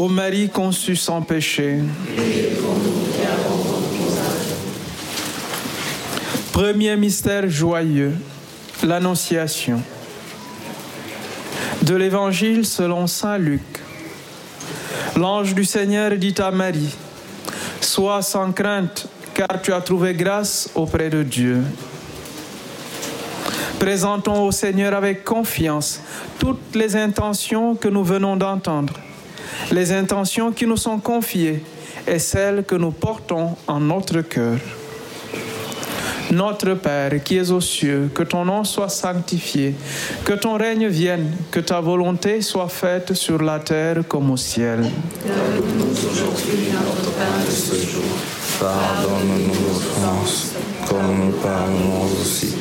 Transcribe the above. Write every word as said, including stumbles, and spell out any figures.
Ô Marie conçue sans péché. Premier mystère joyeux, l'Annonciation. De l'Évangile selon saint Luc. L'ange du Seigneur dit à Marie, « Sois sans crainte, car tu as trouvé grâce auprès de Dieu. » Présentons au Seigneur avec confiance toutes les intentions que nous venons d'entendre, les intentions qui nous sont confiées et celles que nous portons en notre cœur. Notre Père qui es aux cieux, que ton nom soit sanctifié, que ton règne vienne, que ta volonté soit faite sur la terre comme au ciel. Donne-nous aujourd'hui notre pain de ce jour. Pardonne-nous nos offenses, comme nous pardonnons aussi